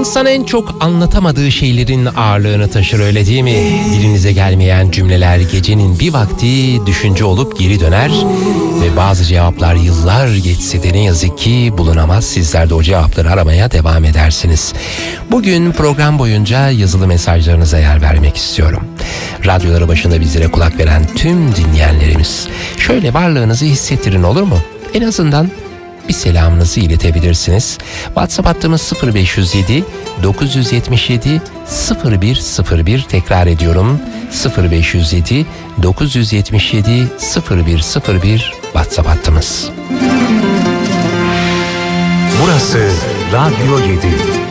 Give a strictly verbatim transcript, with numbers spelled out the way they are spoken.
İnsan en çok anlatamadığı şeylerin ağırlığını taşır, öyle değil mi? Dilinize gelmeyen cümleler gecenin bir vakti düşünce olup geri döner ve bazı cevaplar yıllar geçse de ne yazık ki bulunamaz. Sizler de o cevapları aramaya devam edersiniz. Bugün program boyunca yazılı mesajlarınıza yer vermek istiyorum. Radyoları başında bizlere kulak veren tüm dinleyenlerimiz, şöyle varlığınızı hissettirin, olur mu? En azından bir selamınızı iletebilirsiniz. WhatsApp hattımız sıfır beş yüz yedi dokuz yüz yetmiş yedi sıfır bir sıfır bir, tekrar ediyorum, sıfır beş yüz yedi dokuz yüz yetmiş yedi sıfır bir sıfır bir WhatsApp hattımız. Burası Radyo yedi.